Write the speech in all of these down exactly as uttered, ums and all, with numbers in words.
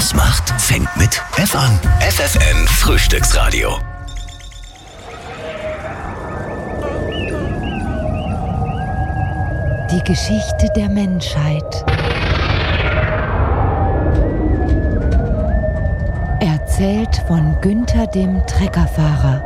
Spaß macht, fängt mit F an. F F N Frühstücksradio. Die Geschichte der Menschheit. Erzählt von Günther dem Treckerfahrer.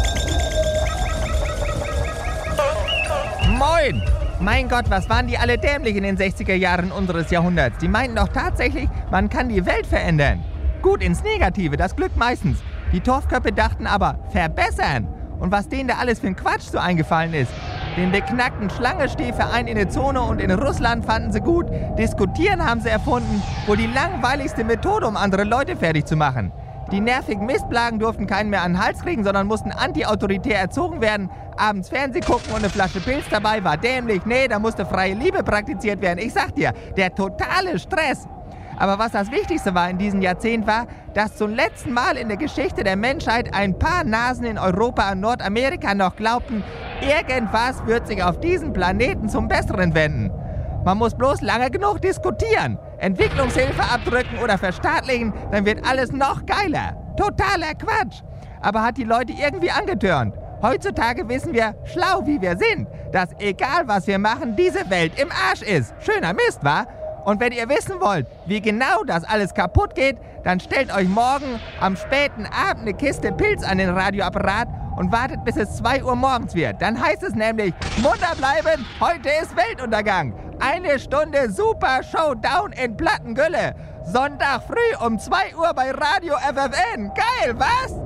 Moin! Mein Gott, was waren die alle dämlich in den sechziger Jahren unseres Jahrhunderts? Die meinten doch tatsächlich, man kann die Welt verändern. Gut ins Negative, das glückt meistens. Die Torfköppe dachten aber, verbessern. Und was denen da alles für ein Quatsch so eingefallen ist. Den beknackten Schlangenstehverein in der Zone und in Russland fanden sie gut. Diskutieren haben sie erfunden, wohl die langweiligste Methode, um andere Leute fertig zu machen. Die nervigen Mistplagen durften keinen mehr an den Hals kriegen, sondern mussten anti-autoritär erzogen werden. Abends Fernsehen gucken und eine Flasche Pilz dabei war dämlich. Nee, da musste freie Liebe praktiziert werden. Ich sag dir, der totale Stress. Aber was das Wichtigste war in diesem Jahrzehnt war, dass zum letzten Mal in der Geschichte der Menschheit ein paar Nasen in Europa und Nordamerika noch glaubten, irgendwas wird sich auf diesem Planeten zum Besseren wenden. Man muss bloß lange genug diskutieren, Entwicklungshilfe abdrücken oder verstaatlichen, dann wird alles noch geiler. Totaler Quatsch. Aber hat die Leute irgendwie angetörnt. Heutzutage wissen wir, schlau wie wir sind, dass egal was wir machen, diese Welt im Arsch ist. Schöner Mist, wa? Und wenn ihr wissen wollt, wie genau das alles kaputt geht, dann stellt euch morgen am späten Abend eine Kiste Pilz an den Radioapparat und wartet, bis es zwei Uhr morgens wird. Dann heißt es nämlich, munter bleiben, heute ist Weltuntergang. Eine Stunde Super Showdown in Plattengülle. Sonntag früh um zwei Uhr bei Radio F F N. Geil, was?